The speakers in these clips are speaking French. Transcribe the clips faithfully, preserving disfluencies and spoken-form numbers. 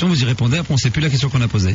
question, vous y répondez, après on sait plus la question qu'on a posée.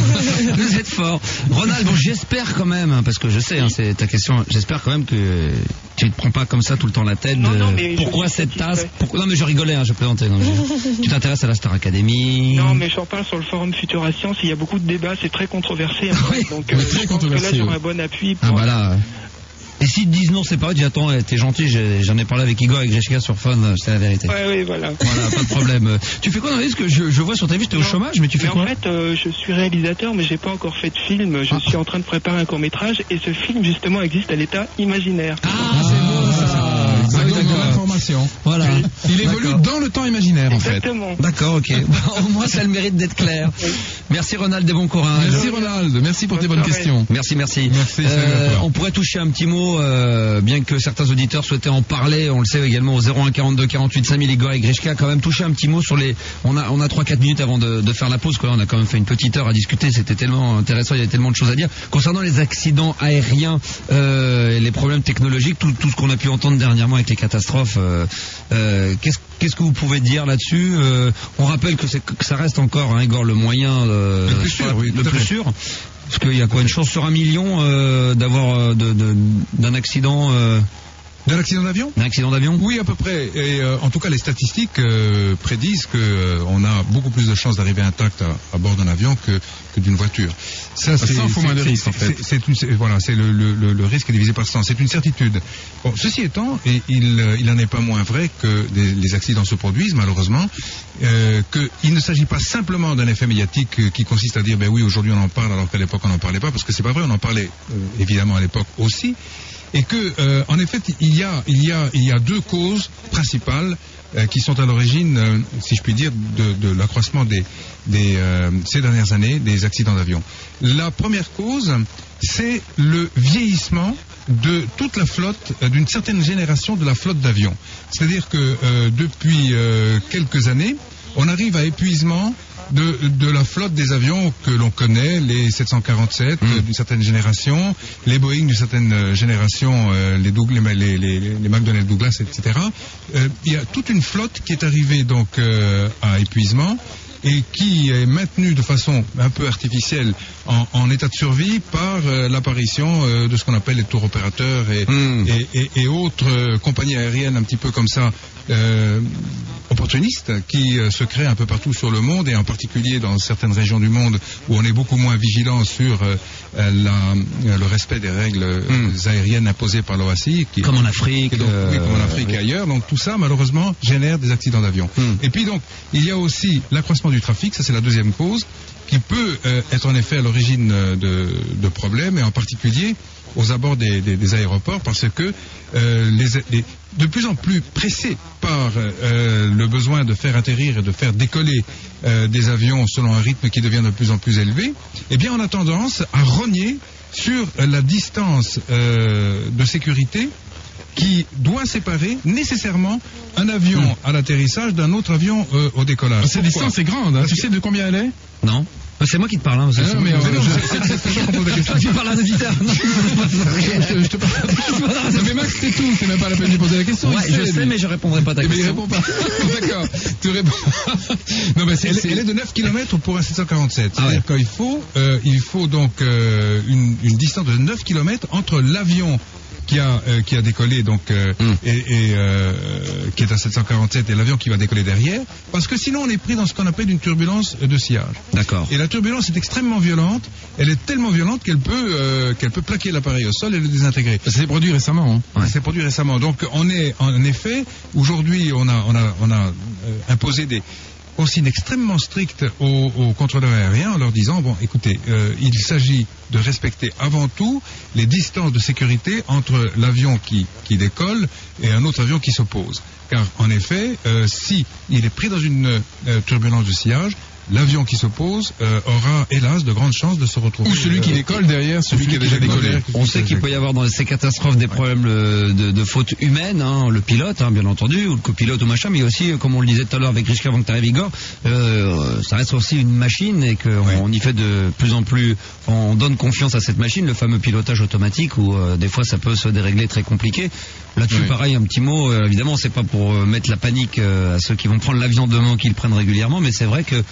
Vous êtes fort. Ronald, bon, j'espère quand même, hein, parce que je sais, hein, c'est ta question, j'espère quand même que tu ne te prends pas comme ça tout le temps la tête. Non, de... non, mais pourquoi je cette tasse satisfait. pourquoi... Non mais je rigolais, hein, je plaisantais. Non, je... Tu t'intéresses à la Star Academy? Non, mais j'en parle sur le forum Futura Science, il y a beaucoup de débats, c'est très controversé. Oui, donc euh, très je pense que controversé, là j'aurai oui. un bon appui pour... Ah bah là... Et s'ils te disent non, c'est pas vrai, tu dis attends, t'es gentil, j'ai- j'en ai parlé avec Igor et Grishka sur Fun, c'est la vérité. Ouais, oui, voilà. Voilà, pas de problème. Tu fais quoi dans la vie? Parce que je, je vois sur ta vie, t'es au Non. chômage, mais tu fais Mais quoi? en fait, euh, je suis réalisateur, mais j'ai pas encore fait de film. Je Ah. suis en train de préparer un court métrage, et ce film justement existe à l'état imaginaire. Ah, c'est bon ça. Ça Ah oui, donne de d'accord. l'information. Voilà. Il évolue D'accord. dans le temps imaginaire, en fait. Exactement. D'accord, ok. Au moins, ça a le mérite d'être clair. Merci Ronald et bon courage. Merci Ronald, merci pour tes Bonne bonnes soirée. questions. Merci, merci. Merci, Euh, salut à toi. on pourrait toucher un petit mot, euh, bien que certains auditeurs souhaitaient en parler, on le sait également au zéro un quarante-deux quarante-huit cinq mille, Igor et Grishka, quand même toucher un petit mot sur les... On a, on a trois quatre minutes avant de, de faire la pause, quoi. On a quand même fait une petite heure à discuter, c'était tellement intéressant, il y avait tellement de choses à dire. Concernant les accidents aériens, euh, et les problèmes technologiques, tout, tout ce qu'on a pu entendre dernièrement avec les catastrophes, euh, euh, qu'est-ce, qu'est-ce que vous pouvez dire là-dessus? euh, On rappelle que, c'est, que ça reste encore, hein, Igor, le moyen... euh, Le plus sûr, oui, le tout à plus fait. sûr. Parce qu'il y a quoi, une chance sur un million euh, d'avoir euh, de, de, d'un accident, euh, De l'accident d'avion? d'un accident d'avion? Oui, à peu près. Et euh, en tout cas, les statistiques euh, prédisent que euh, on a beaucoup plus de chances d'arriver intact à, à bord d'un avion que, que d'une voiture. Ça, Ça en fout moins de c'est- risques, en c'est- fait. c'est- c'est une- c'est- voilà, c'est le, le, le, le risque est divisé par cent. C'est une certitude. Bon, ceci étant, et il, euh, il n'en est pas moins vrai que des, les accidents se produisent, malheureusement, euh, qu'il ne s'agit pas simplement d'un effet médiatique euh, qui consiste à dire, ben oui, aujourd'hui on en parle alors qu'à l'époque on n'en parlait pas, parce que c'est pas vrai, on en parlait euh, évidemment à l'époque aussi. Et que, euh, en effet, il y a, il y a, il y a deux causes principales euh, qui sont à l'origine, euh, si je puis dire, de, de l'accroissement des, des euh, ces dernières années des accidents d'avion. La première cause, c'est le vieillissement de toute la flotte, euh, d'une certaine génération de la flotte d'avions. C'est-à-dire que euh, depuis euh, quelques années, on arrive à épuisement de, de la flotte des avions que l'on connaît, les sept cent quarante-sept Mmh. euh, d'une certaine génération, les Boeing d'une certaine euh, génération, euh, les, Doug- les, les, les, les McDonnell Douglas, et cetera. Euh, il y a toute une flotte qui est arrivée donc euh, à épuisement et qui est maintenue de façon un peu artificielle en, en état de survie par euh, l'apparition euh, de ce qu'on appelle les tour opérateurs et, Mmh. et, et- et autres euh, compagnies aériennes un petit peu comme ça, euh, opportunistes, qui euh, se créent un peu partout sur le monde et en particulier dans certaines régions du monde où on est beaucoup moins vigilant sur euh, euh, la, euh, le respect des règles euh, Mmh. aériennes imposées par l'O A C I. Qui, Comme en Afrique. et donc, oui, comme en Afrique euh, et ailleurs. Donc tout ça, malheureusement, génère des accidents d'avion. Hmm. Et puis donc, il y a aussi l'accroissement du trafic, ça c'est la deuxième cause, qui peut euh, être en effet à l'origine euh, de, de problèmes, et en particulier aux abords des, des- des aéroports, parce que euh, les, les- de plus en plus pressés par euh, le besoin de faire atterrir et de faire décoller euh, des avions selon un rythme qui devient de plus en plus élevé, eh bien on a tendance à rogner sur euh, la distance euh, de sécurité qui doit séparer nécessairement un avion Hmm. à l'atterrissage d'un autre avion euh, au décollage. Cette Pourquoi? distance est grande, hein. Parce Tu que- sais de combien elle est? Non. Bah, c'est moi qui te parle, hein. c'est- Ah, c'est- non, mais, c'est- euh, c'est- je- c'est- c'est chaud qu'on pose la question. Tu parles à un auditeur. Non, Je, je te parle. Non, mais Max, c'est tout, c'est même pas la peine de lui poser la question. Ouais, il je sait, sais, lui. mais je répondrai pas à ta Eh ben, il question. répond pas. D'accord. Tu réponds. Non, mais c'est, Elle, c'est- elle est de neuf kilomètres pour un sept cent quarante-sept. Ah ouais. C'est-à-dire qu'il faut, euh, il faut donc euh, une, une distance de neuf kilomètres entre l'avion qui a, euh, qui a décollé donc euh, Mm. et, et, euh, qui est à sept cent quarante-sept et l'avion qui va décoller derrière, parce que sinon on est pris dans ce qu'on appelle une turbulence de sillage. D'accord. Et la turbulence est extrêmement violente. Elle est tellement violente qu'elle peut, euh, qu'elle peut plaquer l'appareil au sol et le désintégrer. ça s'est produit récemment. Hein. Ouais. Ça s'est produit récemment. Donc on est en effet, aujourd'hui on a, on a, on a euh, imposé des consignes extrêmement strictes aux, aux contrôleurs aériens en leur disant, bon écoutez, euh, il s'agit de respecter avant tout les distances de sécurité entre l'avion qui, qui décolle et un autre avion qui s'oppose. Car en effet, euh, si il est pris dans une euh, turbulence de sillage, l'avion qui s'oppose euh, aura hélas de grandes chances de se retrouver. Ou celui qui euh, décolle derrière, celui, qui a déjà décollé. On sait qu'il peut y avoir dans ces catastrophes des problèmes euh, de, de faute humaine, hein, le pilote, hein, bien entendu, ou le copilote ou machin, mais aussi, euh, comme on le disait tout à l'heure avec Grishka avant que tu arrives, Igor, euh, ça reste aussi une machine et qu'on Oui. on y fait de plus en plus, on donne confiance à cette machine, le fameux pilotage automatique où euh, des fois ça peut se dérégler très compliqué. Là-dessus, Oui. pareil, un petit mot, euh, évidemment, c'est pas pour euh, mettre la panique euh, à ceux qui vont prendre l'avion demain, qu'ils le prennent régulièrement, mais c'est vrai que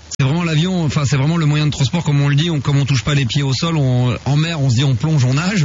C'est vraiment l'avion, enfin c'est vraiment le moyen de transport comme on le dit, on, comme on touche pas les pieds au sol, on, en mer on se dit on plonge, on nage.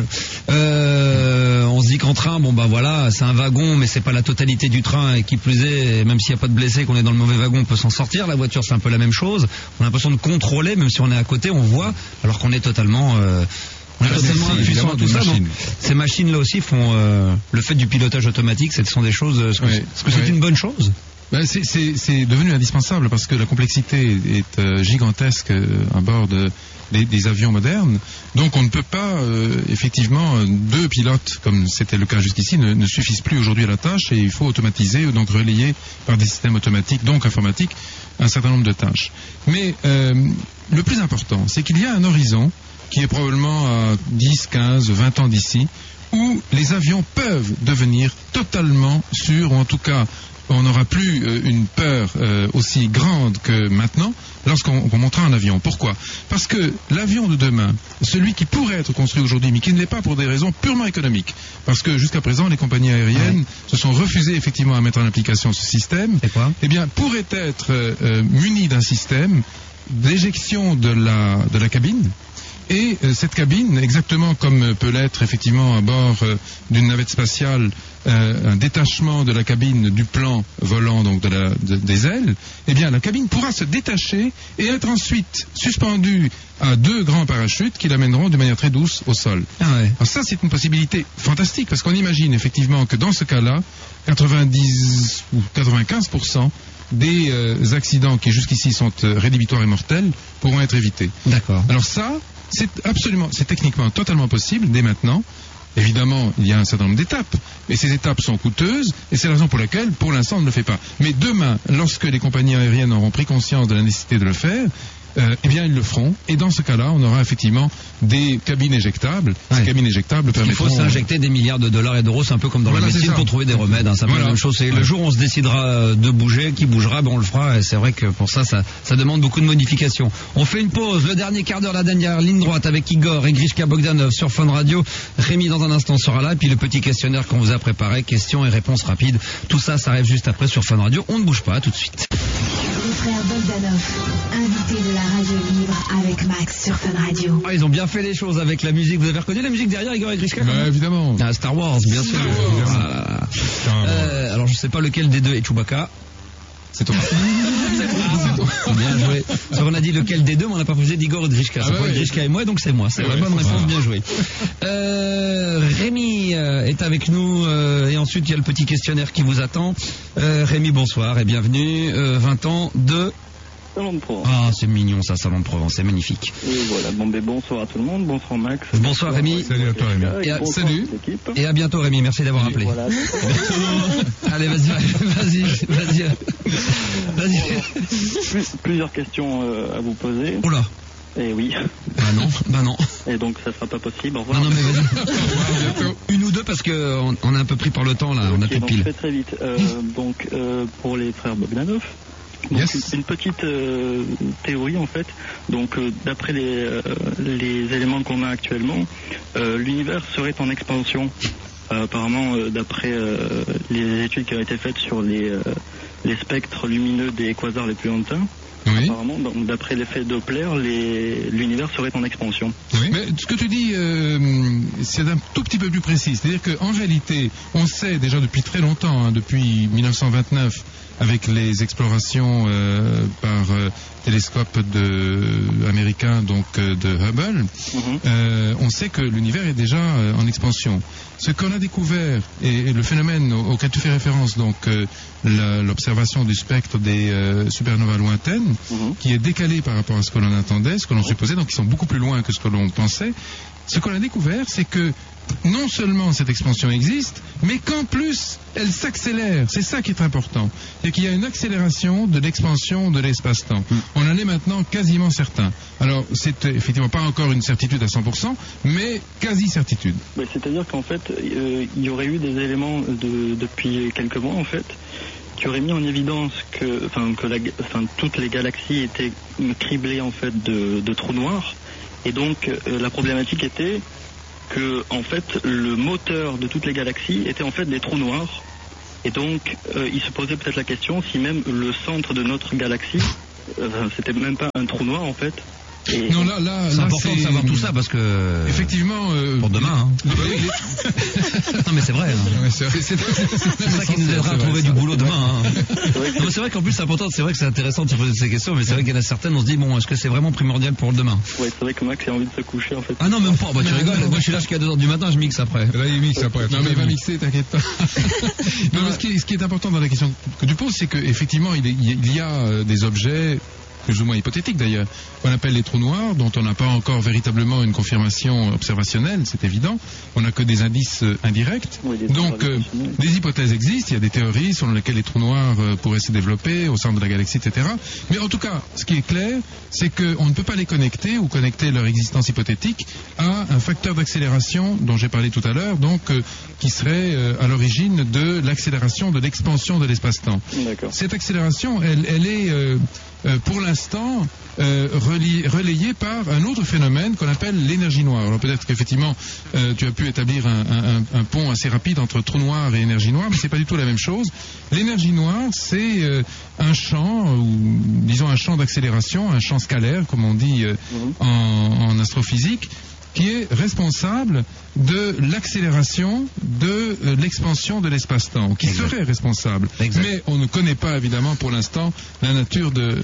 Euh, on se dit qu'en train, bon bah voilà, c'est un wagon, mais c'est pas la totalité du train et qui plus est, même s'il n'y a pas de blessés, qu'on est dans le mauvais wagon, on peut s'en sortir. La voiture c'est un peu la même chose. On a l'impression de contrôler, même si on est à côté, on voit, alors qu'on est totalement. Euh, On est Ah, totalement c'est impuissant à tout ça. machines. Donc, ces machines-là aussi font euh, le fait du pilotage automatique. Ce sont des choses. Est-ce que, Ouais. est-ce que c'est Ouais. une bonne chose? Ben, c'est, c'est, c'est devenu indispensable parce que la complexité est euh, gigantesque euh, à bord de, des, des avions modernes. Donc on ne peut pas, euh, effectivement, euh, deux pilotes, comme c'était le cas jusqu'ici, ne, ne suffisent plus aujourd'hui à la tâche et il faut automatiser, donc relayer par des systèmes automatiques, donc informatiques, un certain nombre de tâches. Mais euh, le plus important, c'est qu'il y a un horizon qui est probablement à dix, quinze, vingt ans d'ici, où les avions peuvent devenir totalement sûrs, ou en tout cas on n'aura plus euh, une peur euh, aussi grande que maintenant lorsqu'on on montera un avion. Pourquoi? Parce que l'avion de demain, celui qui pourrait être construit aujourd'hui, mais qui ne l'est pas pour des raisons purement économiques, parce que jusqu'à présent les compagnies aériennes Ouais. se sont refusées effectivement à mettre en application ce système, C'est quoi? eh bien pourrait être euh, euh, muni d'un système d'éjection de la, de la cabine. Et euh, cette cabine, exactement comme euh, peut l'être effectivement à bord euh, d'une navette spatiale, euh, un détachement de la cabine du plan volant, donc de la, de- des ailes, eh bien la cabine pourra se détacher et être ensuite suspendue à deux grands parachutes qui l'amèneront de manière très douce au sol. Ah ouais. Alors ça, c'est une possibilité fantastique, parce qu'on imagine effectivement que dans ce cas-là, quatre-vingt-dix ou quatre-vingt-quinze pour cent des euh, accidents qui jusqu'ici sont euh, rédhibitoires et mortels pourront être évités. D'accord. Alors ça, c'est absolument, c'est techniquement totalement possible dès maintenant. Évidemment, il y a un certain nombre d'étapes, mais ces étapes sont coûteuses, et c'est la raison pour laquelle, pour l'instant, on ne le fait pas. Mais demain, lorsque les compagnies aériennes auront pris conscience de la nécessité de le faire, euh, eh bien, ils le feront. Et dans ce cas-là, on aura effectivement des cabines éjectables. Ouais. Ces cabines éjectables Il faut permettront... s'injecter des milliards de dollars et d'euros, c'est un peu comme dans Voilà, la c'est médecine ça. pour trouver des remèdes. Hein. C'est un peu Voilà. la même chose. C'est Ouais. le jour où on se décidera de bouger, qui bougera, ben on le fera. Et c'est vrai que pour ça, ça, ça demande beaucoup de modifications. On fait une pause. Le dernier quart d'heure, la dernière ligne droite avec Igor et Grishka Bogdanov sur Fun Radio. Rémi dans un instant sera là. Et puis le petit questionnaire qu'on vous a préparé, questions et réponses rapides. Tout ça, ça arrive juste après sur Fun Radio. On ne bouge pas, tout de suite. Les frères Bogdanov, invités de la radio libre avec Max sur Fun Radio. Ah, ils ont bien fait les choses avec la musique. Vous avez reconnu la musique derrière, Igor et Grishka? Bah, évidemment. Ah, Star Wars, bien sûr. Wars. Ah là là. Star Wars. Euh, alors je sais pas lequel des deux est Chewbacca. C'est toi. Bien joué. Sur on a dit lequel des deux, mais on n'a pas posé d'Igor ou de Grishka. Ah C'est bah pas oui. Grishka et moi, donc c'est moi. C'est Ah la ouais, bonne c'est réponse, ça. bien joué. Euh, Rémi euh, est avec nous euh, et ensuite il y a le petit questionnaire qui vous attend. Euh, Rémi, bonsoir et bienvenue. Euh, vingt ans de... Salon de Provence. Ah, c'est mignon ça, Salon de Provence, c'est magnifique. Et voilà, bon, ben, bonsoir à tout le monde, bonsoir Max. Bonsoir, Rémi. Salut à toi, Rémi. Et Et à- bonsoir salut. à toute l'équipe. Et à bientôt Rémi, merci d'avoir appelé. Voilà. Allez, vas-y, vas-y, vas-y. Vas-y. Plus- plusieurs questions euh, à vous poser. Oula. Et oui. Bah non, bah non. Et donc ça sera pas possible. Au revoir. Non, non, mais vas-y. Une ou deux parce que on, on est un peu pris par le temps là, on a Ok, plus de donc je piles. fais très vite. Euh, donc euh, pour les frères Bogdanov. Donc, Yes. une, une petite euh, théorie en fait. Donc euh, d'après les, euh, les éléments qu'on a actuellement, euh, l'univers serait en expansion. Euh, apparemment, euh, d'après euh, les études qui ont été faites sur les, euh, les spectres lumineux des quasars les plus lointains, Oui. apparemment, donc, d'après l'effet Doppler, les- l'univers serait en expansion. Oui. Mais ce que tu dis, euh, c'est un tout petit peu plus précis. C'est-à-dire qu'en réalité, on sait déjà depuis très longtemps, hein, depuis mille neuf cent vingt-neuf, avec les explorations euh, par euh, télescope de, américain, donc euh, de Hubble, Mhm. euh, on sait que l'univers est déjà euh, en expansion. Ce qu'on a découvert, et, et le phénomène au- auquel tu fais référence, donc euh, la- l'observation du spectre des euh, supernovas lointaines, Mhm. qui est décalé par rapport à ce que l'on attendait, ce que l'on supposait, donc ils sont beaucoup plus loin que ce que l'on pensait. Ce qu'on a découvert, c'est que non seulement cette expansion existe, mais qu'en plus, elle s'accélère. C'est ça qui est important. C'est qu'il y a une accélération de l'expansion de l'espace-temps. On en est maintenant quasiment certain. Alors, c'est euh, effectivement pas encore une certitude à cent pour cent, mais quasi-certitude. Ben, c'est-à-dire qu'en fait, euh, il y aurait eu des éléments de, depuis quelques mois, en fait, qui auraient mis en évidence que, enfin, que la, enfin, toutes les galaxies étaient criblées, en fait, de, de trous noirs. Et donc, euh, la problématique était que, en fait, le moteur de toutes les galaxies était, en fait, des trous noirs. Et donc, euh, il se posait peut-être la question si même le centre de notre galaxie euh, c'était même pas un trou noir en fait. Et Non, là, là, C'est là, important de c'est- savoir tout ça parce que. Effectivement. euh, Pour demain, hein. les- les- Non mais c'est vrai. Hein. Ouais, c'est vrai. c'est- c'est- c'est- C'est ça qui nous c'est aidera à vrai, trouver ça. du boulot demain. Hein. c'est vrai que Non, mais c'est vrai qu'en plus c'est important, c'est vrai que c'est intéressant de se poser ces questions, mais c'est vrai qu'il y en a certaines, on se dit bon, est-ce que c'est vraiment primordial pour le demain? ouais, c'est vrai que Max a envie de se coucher en fait. Ah non, même pas, bah tu Non, rigoles, non. moi je suis là jusqu'à deux heures du matin, je mixe après. Là, il mixe après. Non mais va mixer, t'inquiète pas. Non, mais ce qui, est, ce qui est important dans la question que tu poses, c'est qu'effectivement, il, est- il y a euh, des objets, plus ou moins hypothétiques d'ailleurs, qu'on appelle les trous noirs, dont on n'a pas encore véritablement une confirmation observationnelle, c'est évident. On n'a que des indices euh, indirects. Oui, des Donc, trous euh, gravitationnels. des hypothèses existent, il y a des théories selon lesquelles les trous noirs euh, pourraient se développer au centre de la galaxie, et cetera. Mais en tout cas, ce qui est clair, c'est qu'on ne peut pas les connecter ou connecter leur existence hypothétique à un facteur d'accélération dont j'ai parlé tout à l'heure, donc euh, qui serait euh, à l'origine de l'accélération, de l'expansion de l'espace-temps. D'accord. Cette accélération, elle, elle est euh, euh, pour l'instant euh, relie- relayée par un autre phénomène qu'on appelle l'énergie noire. Alors peut-être qu'effectivement, euh, tu as pu établir un, un- un pont assez rapide entre trou noir et énergie noire, mais c'est pas du tout la même chose. L'énergie noire, c'est euh, un champ, ou disons un champ d'accélération, un champ scalaire, comme on dit euh, Mhm. en, en astrophysique, qui est responsable de l'accélération de euh, l'expansion de l'espace-temps, ou qui Exact. serait responsable. Exact. Mais on ne connaît pas évidemment pour l'instant la nature de...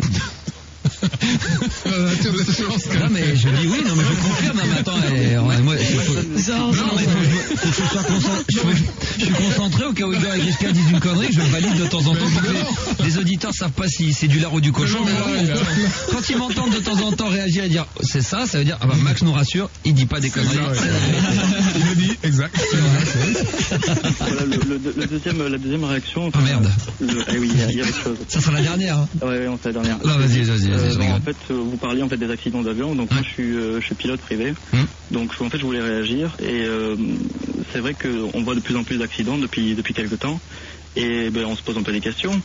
la nature de ce champ scalaire. Non mais je dis oui, non mais je confirme, non mais attends, eh, ouais, moi, il faut, Georges, non, mais faut, que je- faut que je sois concentré, je, faut- je suis concentré au cas où Igor et Grishka disent une connerie, je valide de temps en temps pour que les, les auditeurs savent pas si c'est du lard ou du cochon. Mais non, Mais mais alors, là, quand, quand ils m'entendent de temps en temps réagir et dire c'est ça, ça veut dire ah bah Max nous rassure, il dit pas des conneries. ça, ouais. Il le dit, exact. c'est vrai, c'est vrai. Voilà, le, le- le deuxième, la deuxième réaction. Ah, merde. Le- eh oui, il y, a- il y a autre chose. Ça sera la dernière. Hein. Ouais, ouais, on fait la dernière. Non, vas-y, vas-y, vas-y, Euh, je non, rigole. en fait, euh, vous parliez en fait des accidents d'avion. Donc moi, je suis, euh, je suis pilote privé. Hum. Donc en fait, je voulais réagir. Et euh, c'est vrai qu'on voit de plus en plus d'accidents depuis depuis quelques temps. Et ben, on se pose un peu des questions.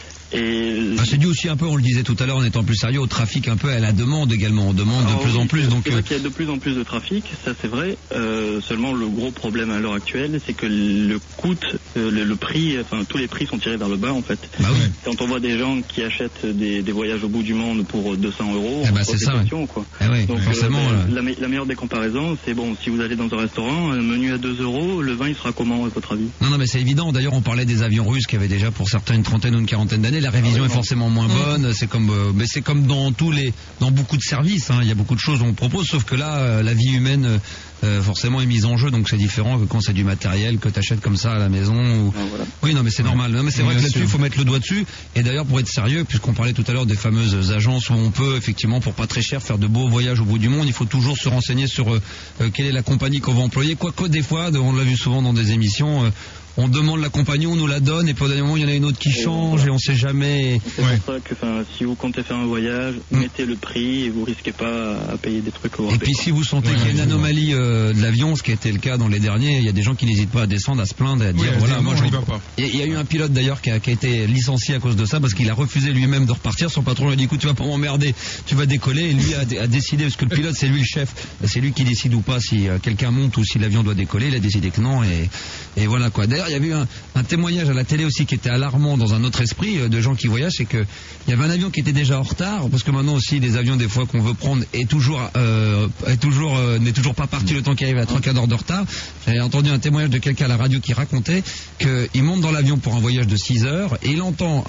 Et Ah, c'est dû aussi un peu, on le disait tout à l'heure, en étant plus sérieux, au trafic un peu, à la demande également. On demande de Alors, plus en oui, plus. c'est- Donc c'est vrai euh, qu'il y a de plus en plus de trafic, ça c'est vrai. Euh, seulement le gros problème à l'heure actuelle, c'est que le coût, euh, le, le prix, enfin tous les prix sont tirés vers le bas en fait. bah oui. Quand on voit des gens qui achètent des, des voyages au bout du monde pour deux cents euros, Eh ben, on se c'est pose ça, des ouais. questions, quoi. Eh oui, Donc, forcément. euh, euh, la, me- la meilleure des comparaisons, c'est bon, si vous allez dans un restaurant, un menu à deux euros, le vin il sera comment à votre avis? Non, non, mais c'est évident. D'ailleurs, on parlait des avions russes qui avaient déjà pour certains une trentaine ou une quarantaine d'années. La révision Ah oui, est non. forcément moins bonne. C'est comme, euh, mais c'est comme dans tous les, dans beaucoup de services. Hein. Il y a beaucoup de choses qu'on propose, sauf que là, euh, la vie humaine, euh, euh, forcément, est mise en jeu. Donc, c'est différent que quand c'est du matériel que tu achètes comme ça à la maison. Ou... Ah, voilà. Oui, non, mais c'est normal. Non, mais c'est vrai Bien que là-dessus, sûr. il faut mettre le doigt dessus. Et d'ailleurs, pour être sérieux, puisqu'on parlait tout à l'heure des fameuses agences où on peut, effectivement, pour pas très cher, faire de beaux voyages au bout du monde, il faut toujours se renseigner sur euh, euh, quelle est la compagnie qu'on va employer. Quoique, des fois, on l'a vu souvent dans des émissions, euh, on demande la compagnie, on nous la donne, et puis au dernier moment, il y en a une autre qui Et change, voilà. et on sait jamais. C'est Ouais. pour ça que enfin, si vous comptez faire un voyage, Mm. mettez le prix et vous risquez pas à payer des trucs au Et puis si vous sentez Ouais, qu'il y a une ouais, anomalie euh, de l'avion, ce qui a été le cas dans les derniers, il y a des gens qui n'hésitent pas à descendre, à se plaindre, à dire Oui, à voilà, dire, moi non, j'en- on y va pas. Et il y a eu un pilote d'ailleurs qui a, qui a été licencié à cause de ça parce qu'il a refusé lui-même de repartir. Son patron lui a dit écoute, tu vas pas m'emmerder, tu vas décoller. Et lui a, dé- a décidé, parce que le pilote c'est lui le chef, c'est lui qui décide ou pas si euh, quelqu'un monte ou si l'avion doit décoller. Il a décidé que non et, et voilà quoi. D'ailleurs il y avait eu un, un témoignage à la télé aussi qui était alarmant dans un autre esprit euh, de gens qui voyagent, c'est que il y avait un avion qui était déjà en retard parce que maintenant aussi les avions des fois qu'on veut prendre est toujours euh, est toujours euh, n'est toujours pas parti le temps qu'il arrive à trois quarts d'heure de retard. J'avais entendu un témoignage de quelqu'un à la radio qui racontait qu'il monte dans l'avion pour un voyage de six heures et il entend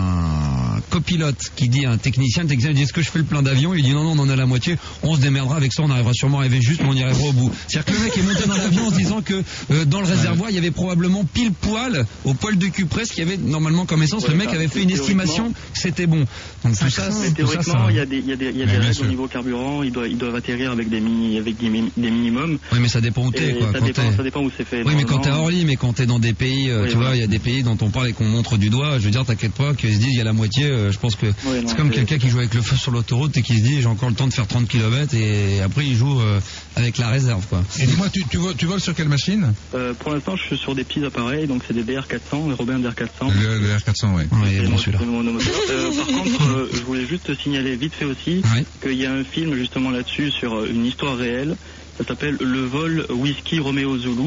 un copilote qui dit à un technicien, le technicien lui dit est-ce que je fais le plein d'avion? Il dit non non on en a la moitié, on se démerdera avec ça, on arrivera sûrement à arriver juste mais on y arrivera au bout. C'est-à-dire que le mec est monté dans l'avion en se disant que euh, dans le réservoir il y avait probablement pile poil au poil de cul presque, il y avait normalement comme essence, Ouais, le mec enfin, avait fait une théoriquement- estimation que c'était bon. Donc tout ça, Mais tout ça, théoriquement, ça... il y a des, il y a des, il y a Mais des bien règles sûr. au niveau carburant, ils doivent, ils doivent atterrir avec des, mini, avec des, mi- des minimums. Oui mais ça dépend où t'es Et quoi. ça, Quand dépend, t'es- ça dépend où c'est fait. Oui, mais quand t'es Normalement, hors ligne, mais quand t'es dans des pays, euh, Oui, tu vois, voilà. il y a des pays dont on parle et qu'on montre du doigt, je veux dire, t'inquiète pas, qu'ils se disent, il y a la moitié, euh, je pense que non, c'est comme c'est- quelqu'un qui joue avec le feu sur l'autoroute et qui se dit, j'ai encore le temps de faire trente kilomètres et après il joue euh, avec la réserve, quoi. Et dis-moi, tu, tu, voles, tu voles sur quelle machine? Euh, pour l'instant, je suis sur des petits appareils, donc c'est des B R quatre cents, les Robin B R quatre cents. Le, le R quatre cents, ouais. Ouais, il est C'est bon mon- celui-là. c'est mon monomoteur. Euh, par contre, euh, je voulais juste signaler vite fait aussi Ouais. qu'il y a un film justement là-dessus sur euh, une histoire réelle. Ça s'appelle Le vol Whisky Romeo Zulu.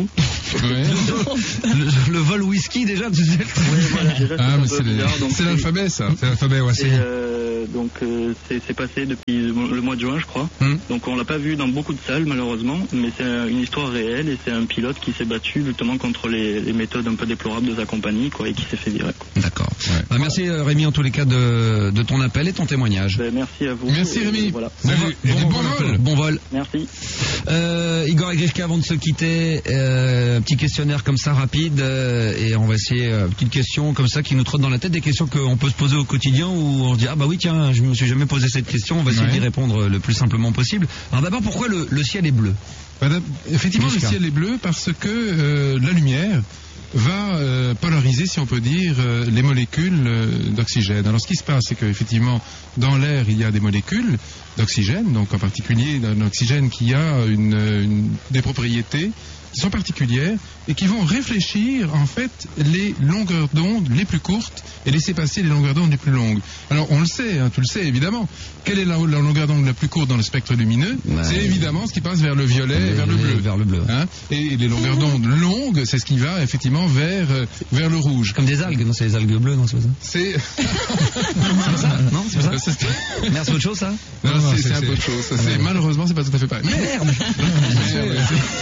Ouais. le, le vol whisky déjà, tu sais. Ouais, voilà, déjà, Ah, c'est mais un c'est peu les- bizarre. donc c'est l'alphabet, ça. C'est l'alphabet, ouais, Et c'est... euh, donc euh, c'est c'est passé depuis le le mois de juin, je crois. Hmm. Donc on l'a pas vu dans beaucoup de salles malheureusement, mais c'est euh, une histoire réelle et c'est un pilote qui s'est battu justement contre les, les méthodes un peu déplorables de sa compagnie, quoi, et qui s'est fait virer. Quoi. D'accord. Bah, merci euh, Rémi en tous les cas de, de ton appel et ton témoignage. Ben, merci à vous. Merci, et, Rémi. euh, Voilà. Bon, Salut, vol- et bon, bon bon appel. vol. Bon vol. Merci. Euh, Igor et Grishka, avant de se quitter, euh, un petit questionnaire comme ça rapide euh, et on va essayer euh, petite question comme ça qui nous trotte dans la tête, des questions qu'on peut se poser au quotidien où on se dit ah bah oui tiens je me suis jamais posé cette question, on va essayer Ouais. d'y répondre le plus simplement possible. Alors d'abord pourquoi le, le ciel est bleu? Madame, effectivement, Grishka. le ciel est bleu parce que euh, la lumière va euh, polariser, si on peut dire, euh, les molécules euh, d'oxygène. Alors, ce qui se passe, c'est qu'effectivement, dans l'air, il y a des molécules d'oxygène, donc en particulier d'un oxygène qui a une, une- des propriétés qui sont particulières et qui vont réfléchir, en fait, les longueurs d'onde les plus courtes et laisser passer les longueurs d'onde les plus longues. Alors, on le sait, hein, tu le sais, évidemment. Quelle est la, la longueur d'onde la plus courte dans le spectre lumineux? Ouais. C'est évidemment ce qui passe vers le violet et vers le bleu. Vers le bleu. Hein, et les longueurs d'onde longues, c'est ce qui va effectivement vers, euh, vers le rouge. Comme des algues, non c'est les algues bleues, non c'est pas ça? C'est C'est pas ça? Non c'est pas ça? c'est- Merde c'est autre chose ça? non, Non, non, c'est c'est- c'est un peu de chose. Ça, c'est- malheureusement, c'est pas tout à fait pareil. Mais, Merde. mais, ouais,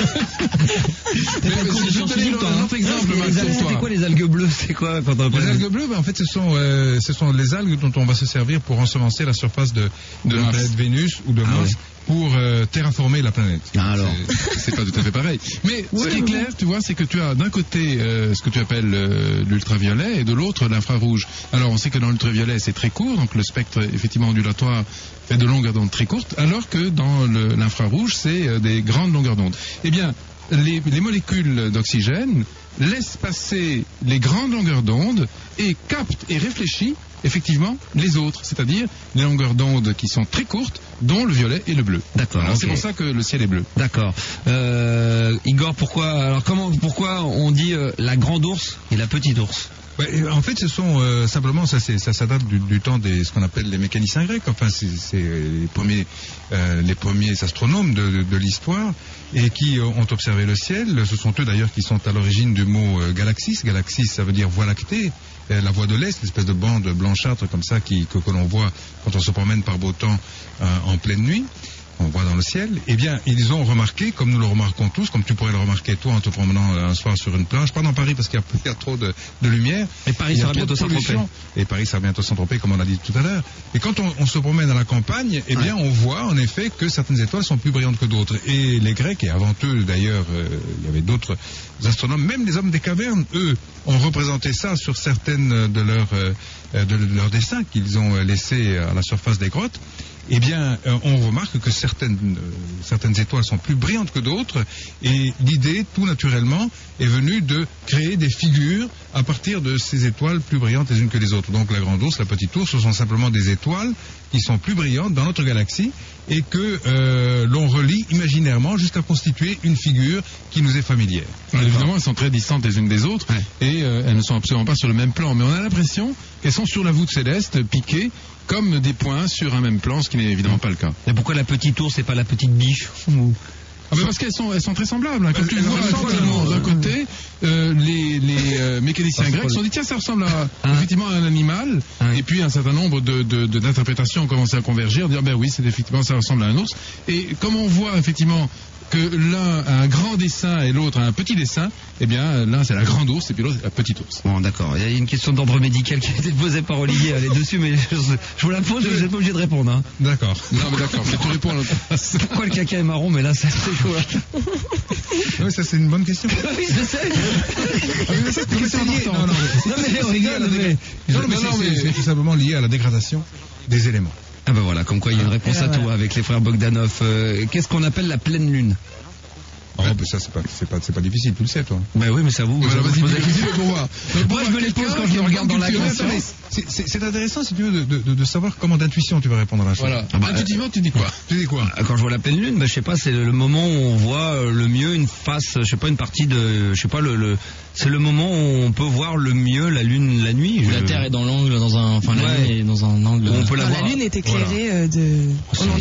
c'est- mais, la mais cour si de je te sciences donne physiques, toi, un hein. autre exemple, Les Max, algues, sur c'est toi. quoi les algues bleues? C'est quoi quand on Les algues bleues, ben, en fait, ce sont, euh, ce sont les algues dont on va se servir pour ensemencer la surface de, de, De la Mars. planète Vénus ou de Ah Mars ouais. pour euh, terraformer la planète. Ah, alors. C'est- C'est pas tout à fait pareil. Mais ce qui est clair, tu vois, c'est que tu as d'un côté euh, ce que tu appelles euh, l'ultraviolet et de l'autre l'infrarouge. Alors on sait que dans l'ultraviolet c'est très court, donc le spectre effectivement ondulatoire fait de longueurs d'onde très courtes, alors que dans le- l'infrarouge c'est euh, des grandes longueurs d'onde. Eh bien, les, les molécules d'oxygène laissent passer les grandes longueurs d'onde et captent et réfléchissent effectivement les autres, c'est-à-dire les longueurs d'onde qui sont très courtes, dont le violet et le bleu. D'accord, Alors, ok. C'est pour ça que le ciel est bleu. D'accord. Euh, Igor, pourquoi alors comment pourquoi on dit euh, la grande ours et la petite ours? Ouais, et en fait, ce sont euh, simplement, ça, c'est- ça, ça date du, du temps des ce qu'on appelle les mécaniciens grecs. Enfin, c'est c'est, euh, les premiers, euh, les premiers astronomes de, de, de l'histoire et qui euh, ont observé le ciel. Ce sont eux d'ailleurs qui sont à l'origine du mot euh, galaxis. Galaxis, ça veut dire voie lactée. Euh, la voie de l'Est, l'espèce de bande blanchâtre comme ça qui, que, que l'on voit quand on se promène par beau temps euh, en pleine nuit. On voit dans le ciel, eh bien, ils ont remarqué, comme nous le remarquons tous, comme tu pourrais le remarquer toi en te promenant euh, un soir sur une plage, pas dans Paris parce qu'il y a, il y a trop de, de lumière. Et Paris Il y a sera trop de bientôt pollution. Saint-Tropez. Et Paris sera bientôt Saint-Tropez, comme on l'a dit tout à l'heure. Et quand on, on se promène à la campagne, eh bien, on voit en effet que certaines étoiles sont plus brillantes que d'autres. Et les Grecs, et avant eux d'ailleurs, euh, il y avait d'autres astronomes, même les hommes des cavernes, eux, ont représenté ça sur certaines de leurs euh, de, de leurs dessins qu'ils ont laissés à la surface des grottes. Eh bien, euh, on remarque que certaines, euh, certaines étoiles sont plus brillantes que d'autres, et l'idée, tout naturellement, est venue de créer des figures à partir de ces étoiles plus brillantes les unes que les autres. Donc la grande ours, la petite ours, ce sont simplement des étoiles qui sont plus brillantes dans notre galaxie et que euh, l'on relie imaginairement jusqu'à constituer une figure qui nous est familière. Alors, évidemment, elles sont très distantes les unes des autres Ouais. et euh, elles ne sont absolument pas sur le même plan. Mais on a l'impression qu'elles sont sur la voûte céleste, piquées comme des points sur un même plan, ce qui n'est évidemment pas le cas. Et pourquoi la petite ours et pas la petite biche? Ou- Ah, mais parce qu'elles sont, elles sont très semblables. Hein. Comme Elles- tu le elles vois, ressemblent, effectivement, euh, d'un côté, euh, les, les euh, mécaniciens Ah, c'est grecs pas se le- sont dit tiens, ça ressemble à, Hein effectivement à un animal. Hein. Et puis un certain nombre de, de, de- d'interprétations ont commencé à converger, en disant ben oui, c'est effectivement ça ressemble à un ours. Et comme on voit effectivement que l'un a un grand dessin et l'autre a un petit dessin, eh bien l'un c'est la grande ours et puis l'autre c'est la petite ours. Bon, d'accord. Il y a une question d'ordre médical qui a été posée par Olivier elle est dessus, mais je, je vous la pose, vous n'êtes pas obligé de répondre. Hein. D'accord. Non mais d'accord, mais tu réponds à l'autre place. Pourquoi le caca est marron? Mais là, c'est c'est chaud. Là. Oui, ça c'est une bonne question. Oui, je sais. Ah, mais ça, mais c'est lié- important. non, non, mais- Non, mais on c'est lié à rigole, la mais- dégra- Non, mais Non, non, c'est- mais- c'est- c'est tout simplement lié à la dégradation des éléments. Ah ben voilà, comme quoi il y a une réponse à tout avec les frères Bogdanov. Euh, Qu'est-ce qu'on appelle la pleine lune? Oh, ben ça c'est pas, c'est pas, c'est pas difficile, tu le sais toi. Ben oui, mais c'est à vous. Voilà, je vous vas-y, pose la vas-y, question. pour voir. Moi, je me les pose quand je le regarde dans la Mais conscience. attendez, c'est- c'est c'est intéressant si tu veux de, de- de savoir comment d'intuition tu vas répondre à la chose. Voilà. Ah bah, Intuitivement, tu dis quoi? Tu dis quoi? Ah, quand je vois la pleine lune, ben, je sais pas, c'est le moment où on voit euh, le mieux une face, je sais pas, une partie de, je sais pas, le, le c'est le moment où on peut voir le mieux la lune la nuit. Où Je- la Terre est dans l'angle, dans un, enfin la Ouais. Lune est dans un angle. Où on peut la Non, voir. la Lune est éclairée euh, de... C'est en entier.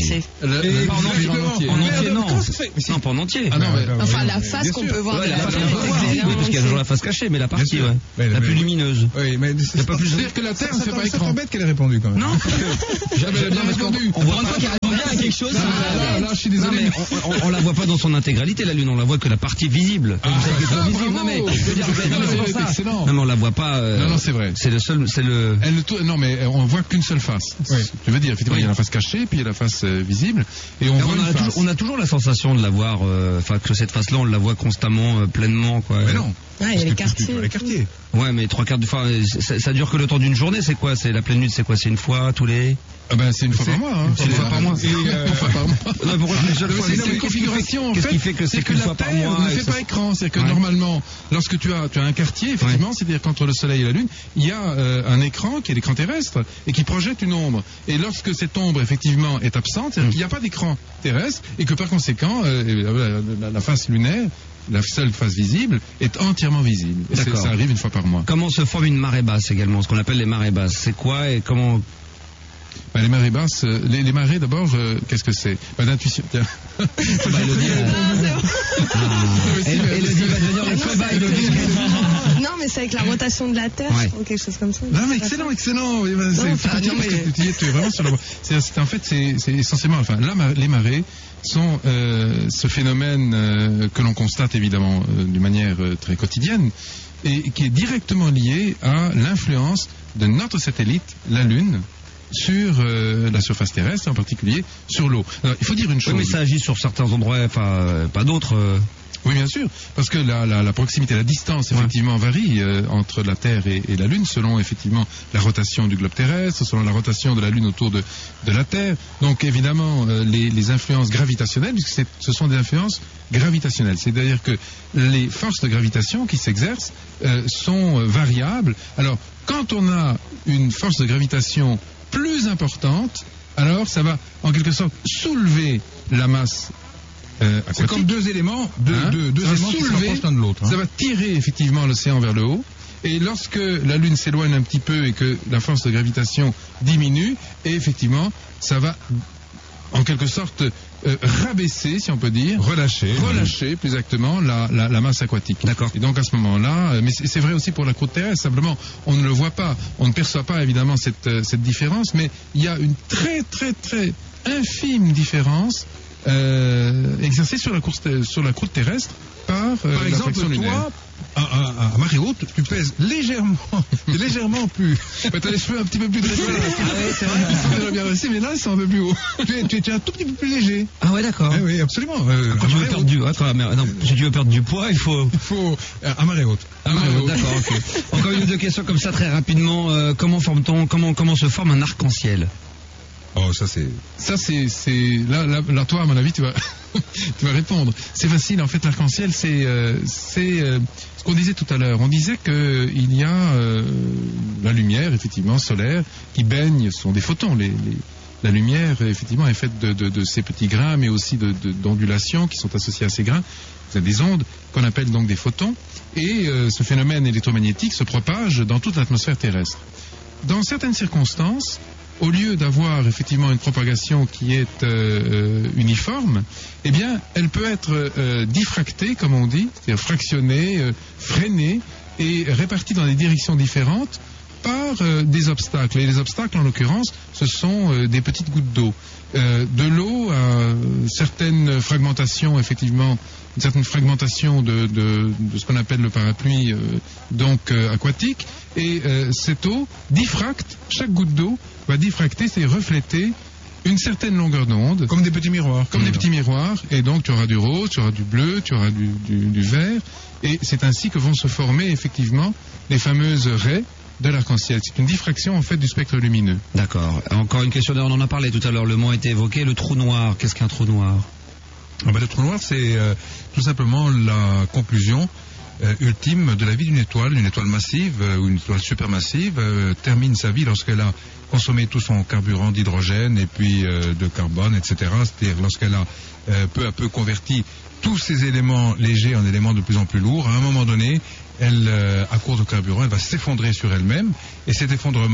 entier. Le- le- Pas en le- entier, en entier. en entier, non. Comment ça se fait Mais si- Non, pas en entier. Ah non, mais- Enfin, oui, la oui, face bien qu'on sûr. peut voir Ouais, de la la face Terre. qu'on peut voir, c'est oui, parce qu'il y a entier. toujours la face cachée, mais la partie, sûr. ouais. Ouais, La mais- plus lumineuse. Oui, mais Y a pas plus de- C'est-à-dire que la Terre ne fait ça, pas ça écran. t'embête qu'elle ait répondu quand même. Non, parce que J'avais bien non, parce qu'on- répondu. on voit Pour une pas- fois qu'il répond bien à quelque chose. Là, ça- là, là, je suis Non, désolé. mais on, on, on la voit pas dans son intégralité, la Lune, on la voit que la partie visible. Ah, C'est que ah, visible. bravo. Non, mais, je veux dire, mais- non, mais c'est pour C'est ça. excellent. Non, mais on la voit pas. euh, Non, non, c'est vrai. C'est le seul, c'est le. Elle ne tourne- non, mais on voit qu'une seule face. Oui. Tu veux dire, effectivement, Oui. il y a la face cachée, puis il y a la face euh, visible, et on Mais voit on, une a face. toujours, on a toujours la sensation de la voir, euh, enfin que cette face-là, on la voit constamment, euh, pleinement, quoi. Mais non. Ah, il y a Parce les que tu- quartiers. tu vois les quartiers. Ouais, mais trois quarts de fois, ça, ça dure que le temps d'une journée, c'est quoi? C'est la pleine lune, c'est quoi? C'est une fois tous les. Ah ben, c'est une fois par mois. Hein. c'est une fois par mois. Et, euh, une fois par mois. Non, pourquoi je dis chaque Non, mais fois, c'est mais c'est une qu'est-ce qui fait- configuration en Qu'est-ce fait. qui fait que c'est que qu'une la fois par Terre mois ne et fait ça- pas écran. C'est-à-dire que Ouais. normalement, lorsque tu as, tu as un quartier, effectivement, c'est-à-dire qu'entre le Soleil et la Lune, il y a euh, un écran qui est l'écran terrestre et qui projette une ombre. Et lorsque cette ombre effectivement est absente, c'est-à-dire Mm. qu'il n'y a pas d'écran terrestre et que par conséquent, euh, la, la- la face lunaire, la seule face visible, est entièrement visible. Et c'est- D'accord. ça arrive une fois par mois. Comment se forme une marée basse également, ce qu'on appelle les marées basses? C'est quoi et comment? Ben, les marées basses, euh, les, les marées d'abord, euh, qu'est-ce que c'est? Ben, d'intuition. Tiens. Bah, Elodie, euh, Mais si, El- mais- Elodie va devenir le feu bas, Elodie. Non, mais c'est avec la rotation de la Terre, Ouais. je crois, quelque chose comme ça. Non mais excellent, excellent. Oui, ben, c'est Non, c'est enfin, petit non, parce que mais- tu, tu es vraiment sur la voie. C'est, c'est- en fait, c'est, c'est essentiellement, enfin, la ma- les marées sont euh, ce phénomène euh, que l'on constate évidemment euh, d'une manière euh, très quotidienne et qui est directement lié à l'influence de notre satellite, la Lune, sur euh, la surface terrestre, en particulier sur l'eau. Alors, il faut dire une Oui, chose. mais ça agit sur certains endroits, enfin, euh, pas d'autres. euh. Oui, bien sûr, parce que la, la, la proximité, la distance, effectivement, varie euh, entre la Terre et, et la Lune, selon, effectivement, la rotation du globe terrestre, selon la rotation de la Lune autour de, de la Terre. Donc, évidemment, euh, les, les influences gravitationnelles, puisque c'est- ce sont des influences gravitationnelles. C'est-à-dire que les forces de gravitation qui s'exercent euh, sont euh, variables. Alors, quand on a une force de gravitation plus importante, alors ça va, en quelque sorte, soulever la masse euh, C'est aquatique. comme deux éléments, deux, Hein deux, deux Ça va éléments qui se soulever, rapprochent l'un de l'autre. hein. Ça va tirer effectivement l'océan vers le haut. Et lorsque la Lune s'éloigne un petit peu et que la force de gravitation diminue, et effectivement, ça va en quelque sorte euh, rabaisser, si on peut dire, Relâché. relâcher plus exactement la, la, la masse aquatique. D'accord. Et donc à ce moment-là, euh, mais c'est c'est vrai aussi pour la croûte terrestre, simplement on ne le voit pas, on ne perçoit pas évidemment cette, euh, cette différence, mais il y a une très très très infime différence euh, exercée sur la, course te- sur la croûte terrestre par, euh, Par la exemple, fraction lunaire. toi, à, à- à marée haute, tu pèses légèrement, légèrement plus. Mais t'as les cheveux un petit peu plus dressés. Ils sont déjà bien dressés, mais là ils sont un peu plus hauts. tu, es, tu es un tout petit peu plus léger. Ah ouais, d'accord. Eh oui, absolument. Euh, Quand à tu veux marée perdre haute, du, ah, quand- mais, non, si tu veux perdre du poids, il faut. il faut euh, à marée haute. Ah, ouais, d'accord, ok. Encore une ou deux questions comme ça très rapidement. Euh, comment forme-t-on, comment, comment se forme un arc-en-ciel? Oh, ça c'est. Ça, c'est, c'est là, là, là, toi, à mon avis, tu vas, tu vas répondre. C'est facile. En fait, l'arc-en-ciel, c'est, euh, c'est euh, ce qu'on disait tout à l'heure. On disait que il y a euh, la lumière, effectivement, solaire, qui baigne. Ce sont des photons. Les, les- la lumière, effectivement, est faite de, de, de ces petits grains, mais aussi de, de- d'ondulations qui sont associées à ces grains. Vous avez des ondes qu'on appelle donc des photons. Et euh, ce phénomène électromagnétique se propage dans toute l'atmosphère terrestre. Dans certaines circonstances, au lieu d'avoir effectivement une propagation qui est euh, euh, uniforme, eh bien, elle peut être euh, diffractée, comme on dit, c'est-à-dire fractionnée, euh, freinée et répartie dans des directions différentes par euh, des obstacles. Et les obstacles, en l'occurrence, ce sont euh, des petites gouttes d'eau. Euh, de l'eau à certaines fragmentations, effectivement, une certaine fragmentation de, de, de ce qu'on appelle le parapluie euh, donc euh, aquatique, et euh, cette eau diffracte, chaque goutte d'eau va diffracter, c'est refléter une certaine longueur d'onde, Comme des petits miroirs. comme des petits miroirs, et donc tu auras du rose, tu auras du bleu, tu auras du, du, du vert, et c'est ainsi que vont se former effectivement les fameuses raies de l'arc-en-ciel. C'est une diffraction en fait du spectre lumineux. D'accord. Encore une question, on en a parlé tout à l'heure, le mot a été évoqué, le trou noir. Qu'est-ce qu'un trou noir? Ah ben, le trou noir, c'est euh, tout simplement la conclusion euh, ultime de la vie d'une étoile. Une étoile massive euh, ou une étoile supermassive euh, termine sa vie lorsqu'elle a consommé tout son carburant d'hydrogène et puis euh, de carbone, et cetera. C'est-à-dire lorsqu'elle a euh, peu à peu converti tous ces éléments légers en éléments de plus en plus lourds. À un moment donné, elle, euh, à court de carburant, elle va s'effondrer sur elle-même. Et cet effondrement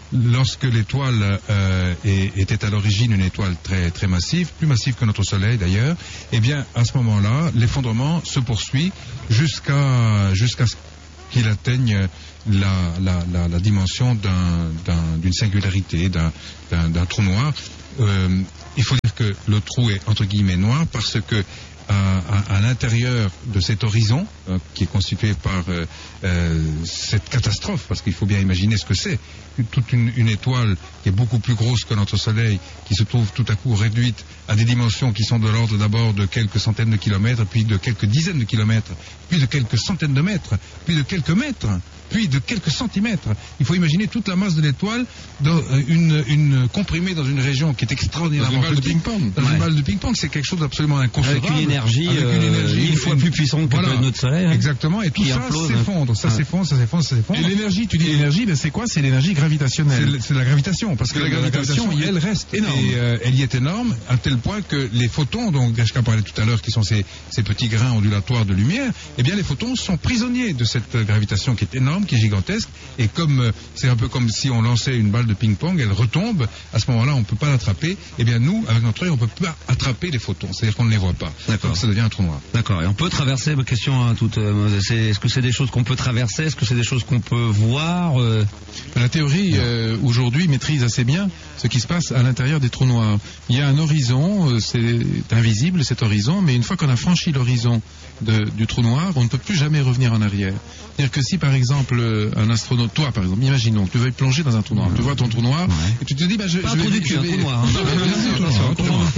lorsque l'étoile euh, est- était à l'origine une étoile très très massive, plus massive que notre Soleil d'ailleurs, eh bien à ce moment-là, l'effondrement se poursuit jusqu'à jusqu'à ce qu'il atteigne la, la, la, la dimension d'un- d'un- d'une singularité, d'un d'un- d'un trou noir. Euh, il faut dire que le trou est entre guillemets noir parce que à, à- à l'intérieur de cet horizon, hein, qui est constitué par euh, euh, cette catastrophe, parce qu'il faut bien imaginer ce que c'est, toute une, une étoile qui est beaucoup plus grosse que notre Soleil, qui se trouve tout à coup réduite à des dimensions qui sont de l'ordre d'abord de quelques centaines de kilomètres, puis de quelques dizaines de kilomètres, puis de quelques centaines de mètres, puis de quelques mètres, puis de quelques centimètres. Il faut imaginer toute la masse de l'étoile dans euh, une, une comprimée dans une région qui est extraordinairement Dans une balle de petite. ping-pong. Dans Ouais. une balle de ping-pong, c'est quelque chose d'absolument inconcevable. Avec une énergie, Avec une euh, énergie, mille fois une- plus puissante que Voilà. notre Soleil. hein. Exactement, et tout Qui ça implose. s'effondre, ça Ouais. s'effondre, ça s'effondre, ça s'effondre. Et l'énergie, tu dis l'énergie, ben c'est quoi? C'est l'énergie C'est gravitationnelle. le- c'est la gravitation, parce que La la gravitation, gravitation, elle reste énorme. Et euh, elle y est énorme, à tel point que les photons, dont Gashka parlait tout à l'heure, qui sont ces, ces petits grains ondulatoires de lumière, eh bien les photons sont prisonniers de cette euh, gravitation qui est énorme, qui est gigantesque, et comme euh, c'est un peu comme si on lançait une balle de ping-pong, elle retombe, à ce moment-là on ne peut pas l'attraper, eh bien nous, avec notre œil, on ne peut pas attraper les photons, c'est-à-dire qu'on ne les voit pas. D'accord. Donc ça devient un trou noir. D'accord. Et on peut traverser, ma question hein, toute, euh, c'est- est-ce que c'est des choses qu'on peut traverser? Est-ce que c'est des choses qu'on peut voir euh, La théorie euh, aujourd'hui maîtrise assez bien ce qui se passe à l'intérieur des trous noirs. Il y a un horizon, euh, c'est invisible cet horizon, mais une fois qu'on a franchi l'horizon de- du trou noir, on ne peut plus jamais revenir en arrière. C'est-à-dire que si par exemple euh, un astronaute, toi par exemple, imaginons que tu veuilles plonger dans un trou noir, tu vois ton trou noir Ouais. et tu te dis bah je, Pas je un trou vais, du cul, je un vais- trou noir, hein. Non, mais bien sûr, attention, un trou noir.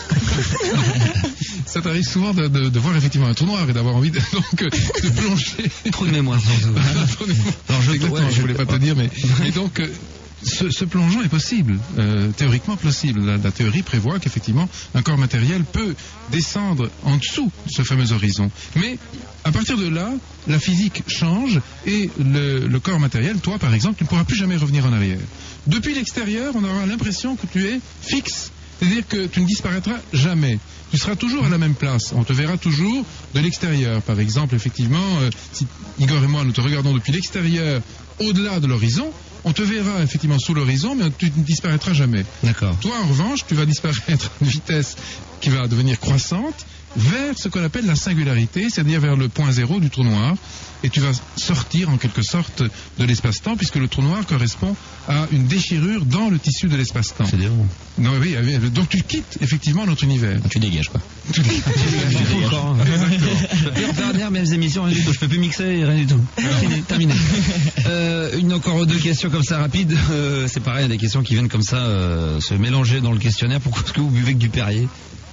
Ça t'arrive souvent de, de- de voir effectivement un trou noir et d'avoir envie de, donc, euh, de plonger. Trop de mémoire surtout. Alors, je- Exactement, ouais, je je- voulais pas te dire, mais et donc euh, ce, ce plongeon est possible, euh, théoriquement possible. La, la théorie prévoit qu'effectivement un corps matériel peut descendre en dessous de ce fameux horizon. Mais à partir de là, la physique change et le, le corps matériel, toi par exemple, tu ne pourras plus jamais revenir en arrière. Depuis l'extérieur, on aura l'impression que tu es fixe. C'est-à-dire que tu ne disparaîtras jamais. Tu seras toujours à la même place. On te verra toujours de l'extérieur. Par exemple, effectivement, euh, si Igor et moi, nous te regardons depuis l'extérieur, au-delà de l'horizon, on te verra effectivement sous l'horizon, mais tu ne disparaîtras jamais. D'accord. Toi, en revanche, tu vas disparaître à une vitesse qui va devenir croissante vers ce qu'on appelle la singularité, c'est-à-dire vers le point zéro du trou noir, et tu vas sortir en quelque sorte de l'espace-temps, puisque le trou noir correspond à une déchirure dans le tissu de l'espace-temps. C'est des ronds. Non, oui, oui, donc tu quittes effectivement notre univers. Tu dégages quoi. Tu- Encore, hein. Je peux plus refaire derrière mes émissions, rien du tout. Je peux plus mixer, rien du tout. Fini, terminé. Euh, une encore deux questions comme ça rapides. Euh, c'est pareil, des questions qui viennent comme ça euh, se mélanger dans le questionnaire. Pourquoi est-ce que vous buvez que du Perrier?